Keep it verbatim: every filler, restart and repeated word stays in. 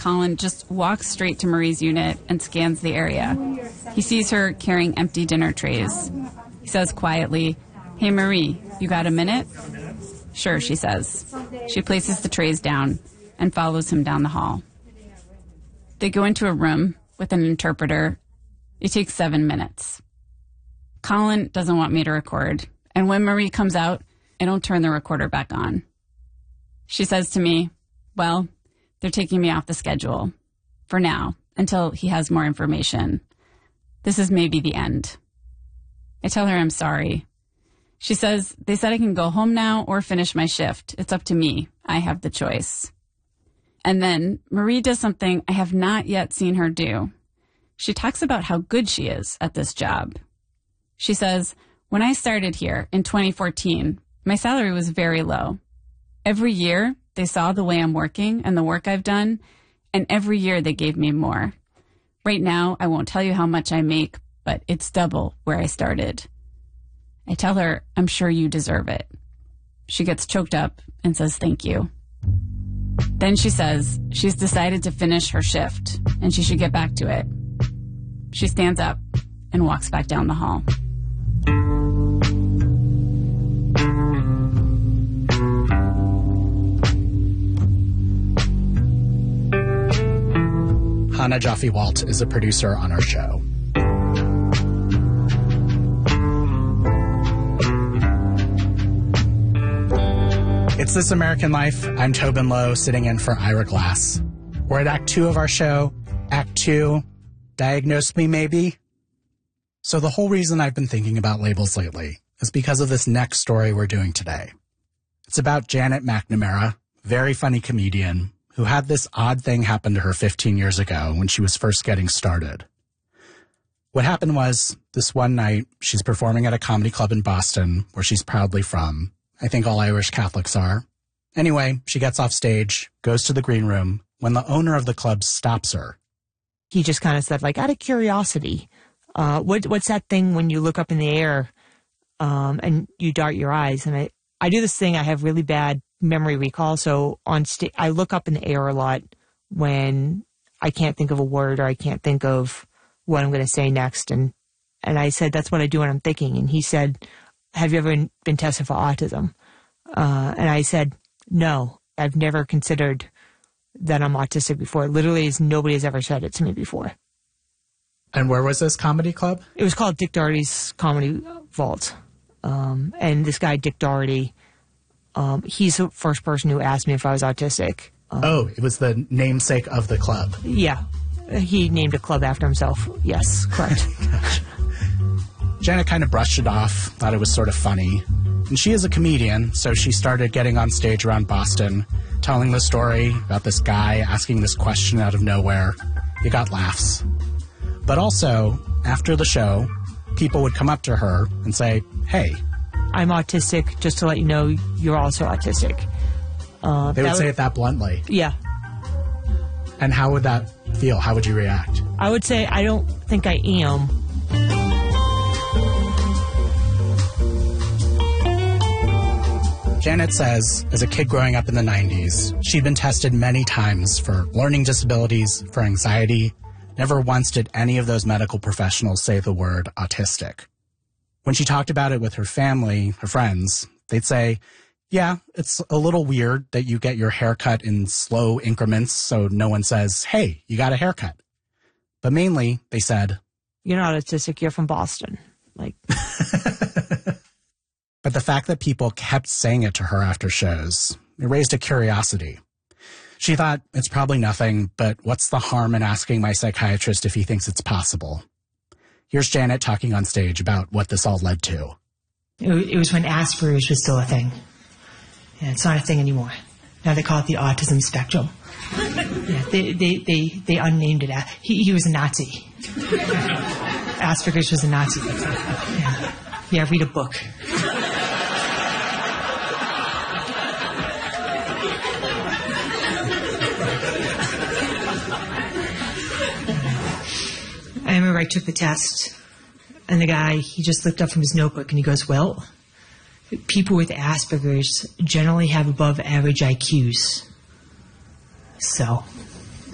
Colin just walks straight to Marie's unit and scans the area. He sees her carrying empty dinner trays. He says quietly, "Hey, Marie, you got a minute?" "Sure," she says. She places the trays down and follows him down the hall. They go into a room with an interpreter. It takes seven minutes. Colin doesn't want me to record, and when Marie comes out, I don't turn the recorder back on. She says to me, "Well, they're taking me off the schedule. For now, until he has more information. This is maybe the end." I tell her I'm sorry. She says, "They said I can go home now or finish my shift. It's up to me. I have the choice." And then Marie does something I have not yet seen her do. She talks about how good she is at this job. She says, "When I started here in twenty fourteen, my salary was very low. Every year, they saw the way I'm working and the work I've done, and every year they gave me more. Right now, I won't tell you how much I make, but it's double where I started." I tell her, "I'm sure you deserve it." She gets choked up and says thank you. Then she says she's decided to finish her shift and she should get back to it. She stands up and walks back down the hall. Hannah Jaffe-Walt is a producer on our show. It's This American Life. I'm Tobin Lowe, sitting in for Ira Glass. We're at Act Two of our show. Act Two, diagnose me maybe. So the whole reason I've been thinking about labels lately is because of this next story we're doing today. It's about Janet McNamara, very funny comedian, who had this odd thing happen to her fifteen years ago when she was first getting started. What happened was, this one night, she's performing at a comedy club in Boston, where she's proudly from. I think all Irish Catholics are. Anyway, she gets off stage, goes to the green room, when the owner of the club stops her. He just kind of said, like, out of curiosity, uh, what, what's that thing when you look up in the air um, and you dart your eyes? And I, I do this thing, I have really bad memory recall, so on sta- I look up in the air a lot when I can't think of a word or I can't think of what I'm going to say next. And, and I said, that's what I do when I'm thinking. And he said, have you ever been tested for autism? Uh, and I said, no, I've never considered that I'm autistic before. Literally, nobody has ever said it to me before. And where was this comedy club? It was called Dick Doherty's Comedy Vault. Um, and this guy, Dick Doherty, um, he's the first person who asked me if I was autistic. Um, oh, it was the namesake of the club. Yeah. He named a club after himself. Yes, correct. Gotcha. Janet kind of brushed it off, thought it was sort of funny. And she is a comedian, so she started getting on stage around Boston, telling the story about this guy asking this question out of nowhere. It got laughs. But also, after the show, people would come up to her and say, hey, I'm autistic, just to let you know you're also autistic. Uh, they would say it that bluntly. Yeah. And how would that feel? How would you react? I would say, I don't think I am. Janet says, as a kid growing up in the nineties, she'd been tested many times for learning disabilities, for anxiety. Never once did any of those medical professionals say the word autistic. When she talked about it with her family, her friends, they'd say, yeah, it's a little weird that you get your haircut in slow increments so no one says, hey, you got a haircut. But mainly, they said, you're not autistic, you're from Boston. Like... But the fact that people kept saying it to her after shows, it raised a curiosity. She thought, it's probably nothing, but what's the harm in asking my psychiatrist if he thinks it's possible? Here's Janet talking on stage about what this all led to. It was when Asperger's was still a thing. And it's not a thing anymore. Now they call it the autism spectrum. Yeah, they, they, they, they unnamed it. He, he was a Nazi. Asperger's was a Nazi. Yeah, yeah, read a book. I remember I took the test, and the guy, he just looked up from his notebook, and he goes, well, people with Asperger's generally have above average I Qs. So,